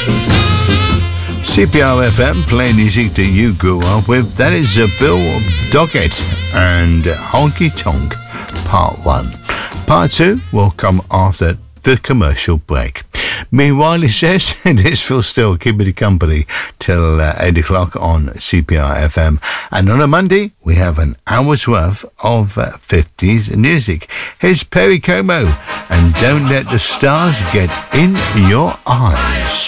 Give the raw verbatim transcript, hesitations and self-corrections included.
C P R F M, playing music that you grew up with. That is uh, Bill Doggett and Honky Tonk Part one. Part two will come after the commercial break. Meanwhile, it says, it is Phil Still keeping you company till uh, eight o'clock on C P R F M. And on a Monday, we have an hour's worth of uh, fifties music. Here's Perry Como and Don't Let the Stars Get in Your Eyes.